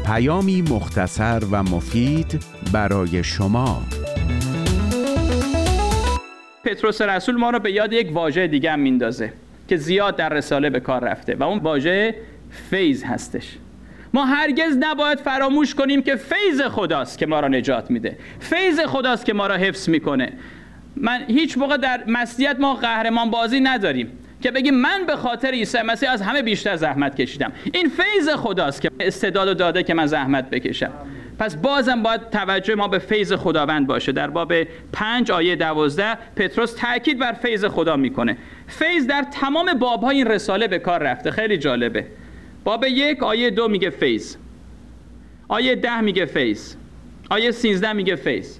پیامی مختصر و مفید برای شما. پتروس رسول ما رو به یاد یک واژه دیگه هم میندازه که زیاد در رساله به کار رفته و اون واژه فیض هستش. ما هرگز نباید فراموش کنیم که فیض خداست که ما را نجات میده، فیض خداست که ما را حفظ میکنه. من هیچ موقع در مسیحیت ما قهرمان بازی نداریم که بگیم من به خاطر عیسی مسیح از همه بیشتر زحمت کشیدم. این فیض خداست که استعداد داده که من زحمت بکشم. پس بازم باید توجه ما به فیض خداوند باشه. در باب 5 آیه 12 پتروس تاکید بر فیض خدا میکنه. فیض در تمام باب‌های این رساله به کار رفته. خیلی جالبه. باب 1 آیه 2 میگه فیض، آیه 10 میگه فیض، آیه 13 میگه فیض.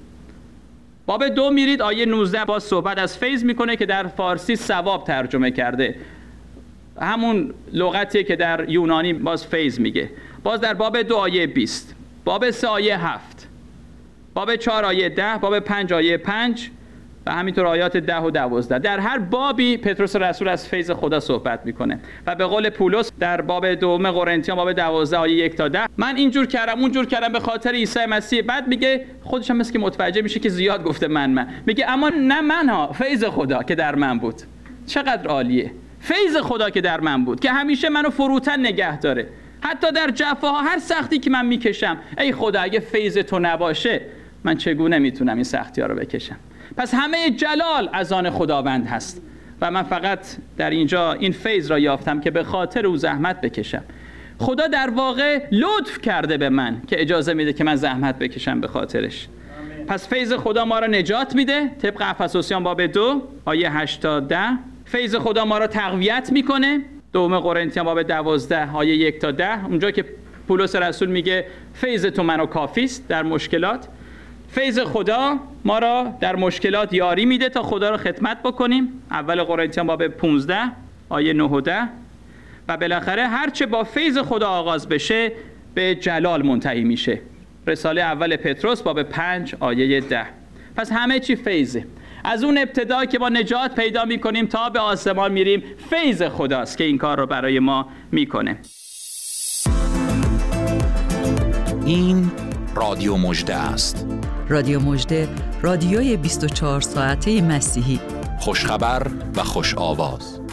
باب 2 میرید آیه 19 باز صحبت از فیض میکنه که در فارسی ثواب ترجمه کرده، همون لغتیه که در یونانی باز فیض میگه. باز در باب 2 آیه 20، باب 3 آیه 7، باب 4 آیه 10، باب 5 آیه 5 و همینطور آیات 10 و 12. در هر بابی پتروس رسول از فیض خدا صحبت میکنه و به قول پولس در باب 2 قرنتیان باب 12 آیه 1 تا 10 من اینجور کردم اونجور کردم به خاطر عیسی مسیح. بعد میگه خودش هم مثل که متوجه میشه که زیاد گفته من میگه اما نه منها، فیض خدا که در من بود. چقدر عالیه، فیض خدا که در من بود که همیشه منو فروتن نگه داره. حتی در جفاها، هر سختی که من میکشم، ای خدا اگه فیض تو نباشه من چگونه میتونم این سختی ها رو بکشم. پس همه جلال از آن خداوند هست و من فقط در اینجا این فیض را یافتم که به خاطر او زحمت بکشم. خدا در واقع لطف کرده به من که اجازه میده که من زحمت بکشم به خاطرش. پس فیض خدا ما را نجات میده طبق افسوسیان باب 2 آیه 8 تا 10. فیض خدا ما را تقویت میکنه 2 قرنتیان باب 12 آیه 1 تا 10، اونجا که پولس رسول میگه فیض تو منو کافیست در مشکلات. فیض خدا ما را در مشکلات یاری میده تا خدا را خدمت بکنیم، اول قرنتیان باب 15 آیه 9 و 10. و بالاخره هرچه با فیض خدا آغاز بشه به جلال منتهی میشه. رساله اول پتروس باب 5 آیه 10. پس همه چی فیضه. از اون ابتدا که ما نجات پیدا میکنیم تا به آسمان میریم، فیض خداست که این کار رو برای ما میکنه. این رادیو مژده است. رادیو مژده، رادیوی 24 ساعته مسیحی. خوشخبر و خوش آواز.